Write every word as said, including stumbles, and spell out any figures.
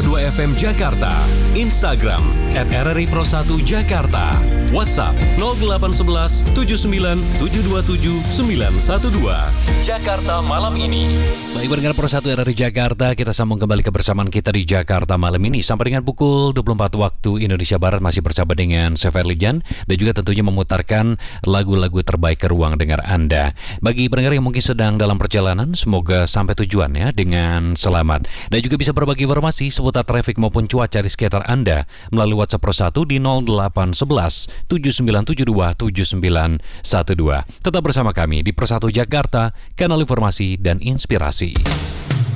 dua F M Jakarta, Instagram at R R I Pro satu Jakarta, WhatsApp nol delapan satu satu tujuh sembilan tujuh dua tujuh sembilan satu dua. Jakarta malam ini. Baik, pendengar Pro satu R R I Jakarta, kita sambung kembali kebersamaan kita di Jakarta malam ini sampai dengan pukul dua puluh empat waktu Indonesia Barat, masih bersama dengan Sefer Lijan dan juga tentunya memutarkan lagu-lagu terbaik ke ruang dengar Anda. Bagi pendengar yang mungkin sedang dalam perjalanan, semoga sampai tujuan ya dengan selamat. Dan juga bisa berbagi informasi seputar trafik maupun cuaca di sekitar Anda melalui WhatsApp Pro satu di nol delapan satu satu tujuh sembilan tujuh dua tujuh sembilan satu dua. Tetap bersama kami di Pro satu Jakarta, kanal informasi dan inspirasi.